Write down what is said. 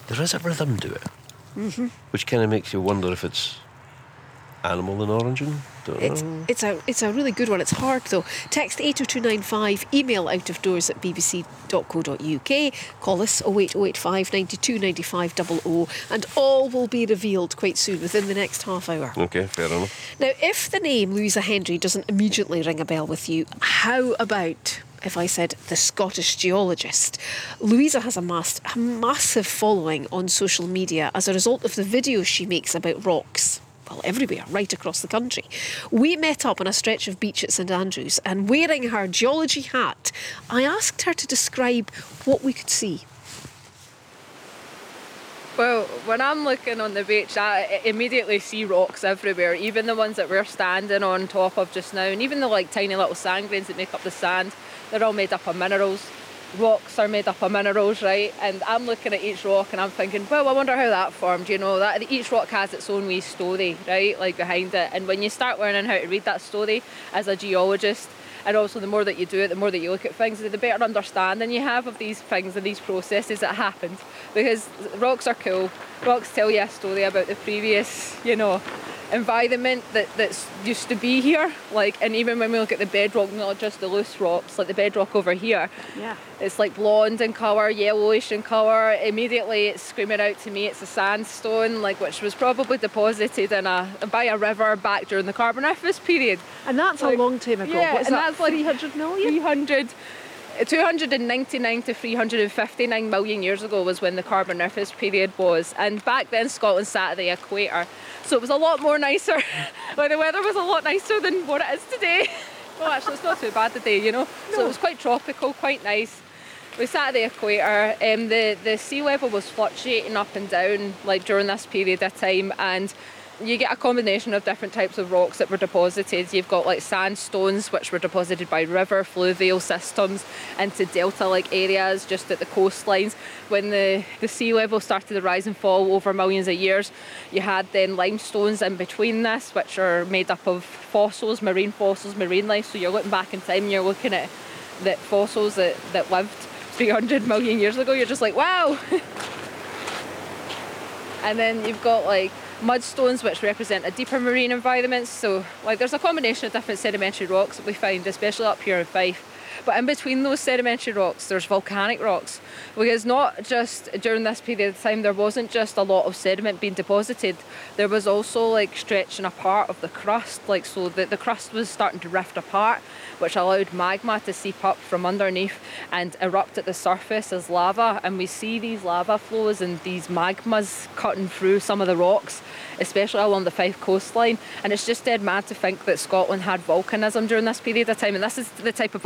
there is a rhythm to it, which kind of makes you wonder if it's animal in origin. It's a really good one. It's hard though. Text 80295, email outofdoors@bbc.co.uk, call us 08085 92 95 00, and all will be revealed quite soon, within the next half hour. Okay, fair enough. Now, if the name Louisa Hendry doesn't immediately ring a bell with you, how about if I said the Scottish geologist? Louisa has amassed a massive following on social media as a result of the videos she makes about rocks. Well, everywhere, right across the country. We met up on a stretch of beach at St Andrews, and wearing her geology hat, I asked her to describe what we could see. Well, when I'm looking on the beach, I immediately see rocks everywhere, even the ones that we're standing on top of just now, and even the tiny little sand grains that make up the sand, they're all made up of minerals. Rocks are made up of minerals, right? And I'm looking at each rock and I'm thinking, well, I wonder how that formed, that each rock has its own wee story, right, behind it. And when you start learning how to read that story as a geologist, and also the more that you do it, the more that you look at things, the better understanding you have of these things and these processes that happened. Because rocks are cool. Rocks tell you a story about the previous, environment that's used to be here. And even when we look at the bedrock, not just the loose rocks, like the bedrock over here, it's blonde in colour, yellowish in colour. Immediately it's screaming out to me it's a sandstone, which was probably deposited by a river back during the Carboniferous period. And that's a long time ago. Yeah, What's and that, that's 300 million? 299 to 359 million years ago was when the Carboniferous period was, and back then Scotland sat at the equator, so it was a lot more nicer. The weather was a lot nicer than what it is today. Well, actually it's not too bad today, So it was quite tropical, quite nice. We sat at the equator. The sea level was fluctuating up and down during this period of time, and you get a combination of different types of rocks that were deposited. You've got sandstones, which were deposited by river fluvial systems into delta-like areas just at the coastlines. When the sea level started to rise and fall over millions of years, you had then limestones in between this, which are made up of fossils, marine life. So you're looking back in time, you're looking at the fossils that lived 300 million years ago. You're just wow. And then you've got mudstones, which represent a deeper marine environment. So there's a combination of different sedimentary rocks that we find, especially up here in Fife. But in between those sedimentary rocks, there's volcanic rocks. Because not just during this period of time, there wasn't just a lot of sediment being deposited. There was also stretching apart of the crust, so the crust was starting to rift apart, which allowed magma to seep up from underneath and erupt at the surface as lava. And we see these lava flows and these magmas cutting through some of the rocks, especially along the Fife coastline. And it's just dead mad to think that Scotland had volcanism during this period of time. And this is the type of